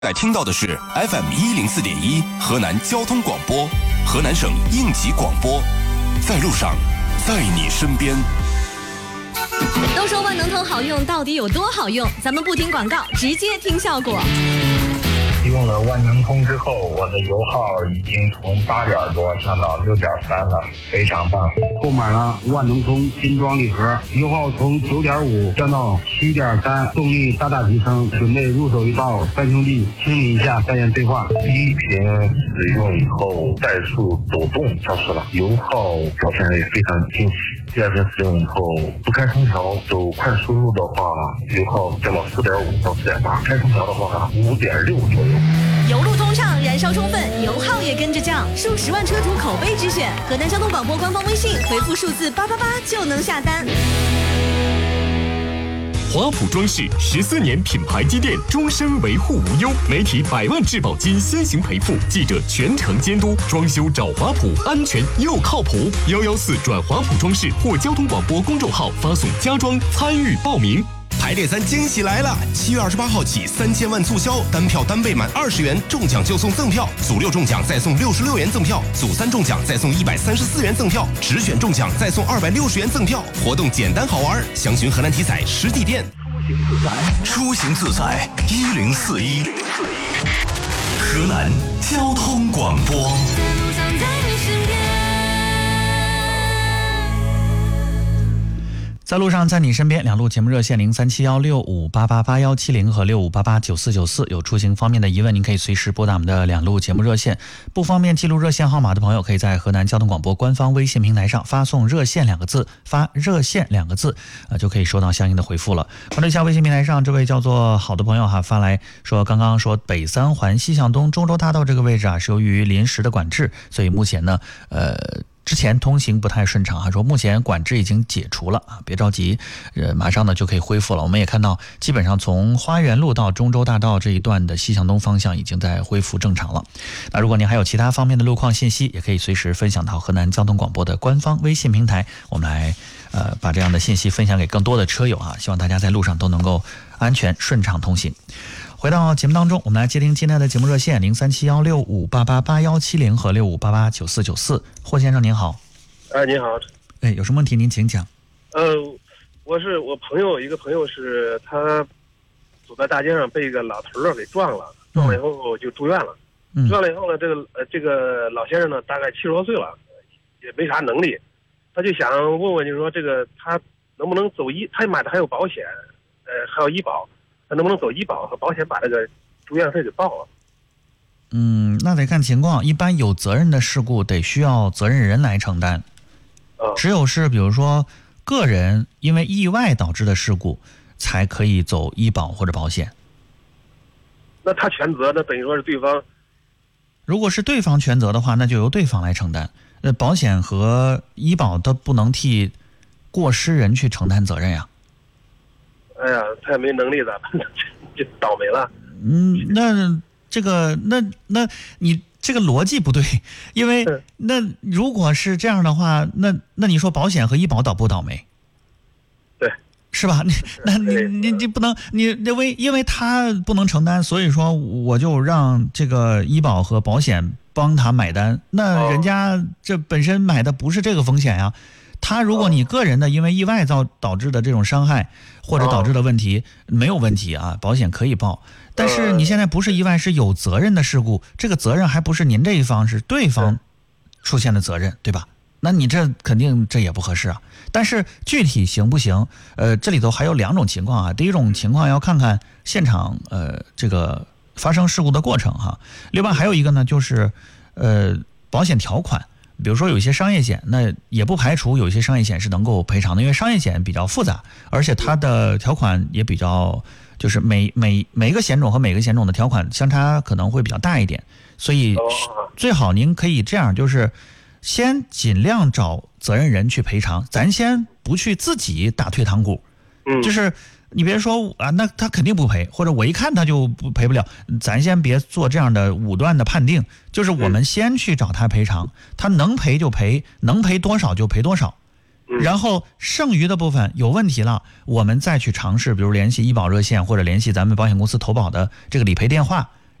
在听到的是 FM104.1河南交通广播，河南省应急广播，在路上，在你身边。 都说万能通好用，到底有多好用？咱们不听广告，直接听效果。 用了万能通之后，我的油耗已经从8点多降到6.3了，非常棒。 购买了万能通精装礼盒，油耗从9.5降到7.3，动力大大提升。准备入手一套3兄弟清理一下再验对话。 第一瓶使用以后，怠速抖动消失了，油耗表现也非常惊喜。第二瓶使用以后，不开空调走快速路的话，油耗降到4.5到4.8，开空调的话5.6左右。 油路通畅，燃烧充分，油耗也跟着降，数10万车主口碑之选。河南交通广播官方微信回复数字888就能下单。 华普装饰14年品牌积淀，终身维护无忧，媒体100万质保金先行赔付，记者全程监督，装修找华普，安全又靠谱。114转华普装饰或交通广播公众号发送家装参与报名。 排列3惊喜来了！7月28号起，3000万促销，单票单倍满20元，中奖就送赠票，组6中奖再送66元赠票，组3中奖再送134元赠票，直选中奖再送260元赠票。活动简单好玩，详询河南体彩实体店。 出行自在1041，河南交通广播。 在路上，在你身边，两路节目热线037165888170和65889494。有出行方面的疑问，您可以随时拨打我们的两路节目热线。不方便记录热线号码的朋友，可以在河南交通广播官方微信平台上发送热线2个字，发热线2个字，就可以收到相应的回复了。关注一下微信平台上这位叫做好的朋友发来说，刚刚说北3环西向东中州大道这个位置是由于临时的管制，所以目前呢之前通行不太顺畅说目前管制已经解除了别着急，马上呢就可以恢复了。我们也看到基本上从花园路到中州大道这一段的西向东方向已经在恢复正常了。那如果您还有其他方面的路况信息，也可以随时分享到河南交通广播的官方微信平台，我们来把这样的信息分享给更多的车友希望大家在路上都能够安全顺畅通行。回到节目当中，我们来接听今天的节目热线037165888170和65889494。霍先生您好。 您好。 有什么问题您请讲。 我朋友一个朋友是他走在大街上被一个老头给撞了以后就住院了。住院了以后呢，这个老先生呢大概70多岁了，也没啥能力，他就想问问，就是说这个他能不能走他买的还有保险，还有医保。他能不能走医保和保险把这个住院费给报了？ 那得看情况，一般有责任的事故得需要责任人来承担。只有是比如说个人因为意外导致的事故，才可以走医保或者保险。 那他全责，那等于说是对方。 如果是对方全责的话，那就由对方来承担。保险和医保都不能替过失人去承担责任呀。 哎呀，他也没能力的，就倒霉了。 那你这个逻辑不对，因为那如果是这样的话，那你说保险和医保倒不倒霉？ 对， 是吧？你不能，因为他不能承担，所以说我就让这个医保和保险帮他买单。那人家这本身买的不是这个风险呀。他如果你个人的因为意外导致的这种伤害或者导致的问题没有问题保险可以报。但是你现在不是意外，是有责任的事故，这个责任还不是您这一方，是对方出现的责任，对吧？那你这肯定这也不合适但是具体行不行？这里头还有2种情况第一种情况要看看现场这个发生事故的过程另外还有一个呢，就是保险条款。比如说有一些商业险，那也不排除有一些商业险是能够赔偿的，因为商业险比较复杂，而且它的条款也比较，就是每一个险种和每个险种的条款相差可能会比较大一点，所以最好您可以这样，就是先尽量找责任人去赔偿，咱先不去自己打退堂鼓，就是你别说那他肯定不赔，或者我一看他就赔不了，咱先别做这样的武断的判定，就是我们先去找他赔偿，他能赔就赔，能赔多少就赔多少，然后剩余的部分有问题了，我们再去尝试，比如联系医保热线或者联系咱们保险公司投保的这个理赔电话，